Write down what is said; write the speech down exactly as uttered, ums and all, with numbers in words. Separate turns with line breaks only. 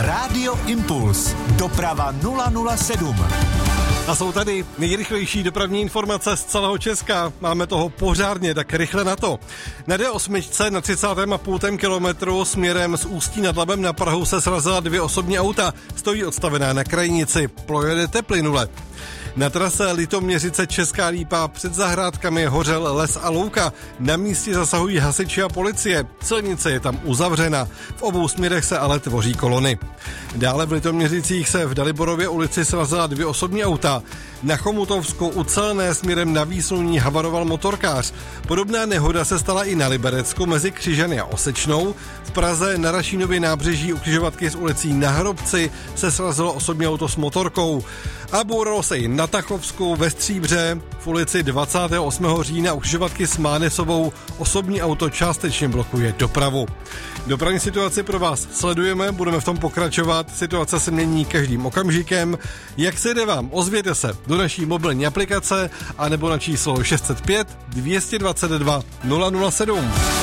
Rádio Impuls. Doprava nula nula sedm.
A jsou tady nejrychlejší dopravní informace z celého Česka. Máme toho pořádně, tak rychle na to. Na D osm na třicátém a půl kilometru směrem z Ústí nad Labem na Prahu se srazila dvě osobní auta. Stojí odstavená na krajnici. Projedete plynule. Na trase Litoměřice Česká Lípa před zahrádkami hořel les a louka. Na místě zasahují hasiči a policie. Silnice je tam uzavřena. V obou směrech se ale tvoří kolony. Dále v Litoměřicích se v Daliborově ulici srazila dvě osobní auta. Na Chomutovsku u Celné směrem na Výsluní havaroval motorkář. Podobná nehoda se stala i na Liberecku mezi Křižany a Osečnou. V Praze na Rašínově nábřeží u křižovatky s ulicí Na Hrobci se srazilo osobní auto s motorkou. A bouralo se i na Tachovsku ve Stříbře. V ulici dvacátého osmého října u křižovatky s Mánesovou osobní auto částečně blokuje dopravu. Dopravní situaci pro vás sledujeme, budeme v tom pokračovat. Situace se mění každým okamžikem. Jak se jde vám? Ozvěte se do naší mobilní aplikace a nebo na číslo šest set pět dvě dvacet dva nula nula sedm.